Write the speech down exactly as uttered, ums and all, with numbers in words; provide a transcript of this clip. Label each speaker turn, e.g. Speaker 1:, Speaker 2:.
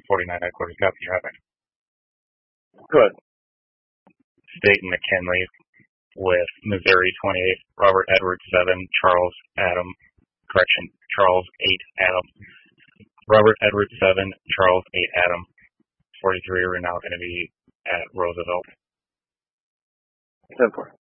Speaker 1: forty-nine headquarters. Got you have it.
Speaker 2: Good.
Speaker 1: State and McKinley with Missouri twenty-eight, Robert Edwards seven, Charles Adam, correction, Charles eight, Adam. Robert Edwards seven, Charles eight, Adam. forty-three are now going to be at Roosevelt.
Speaker 2: ten four.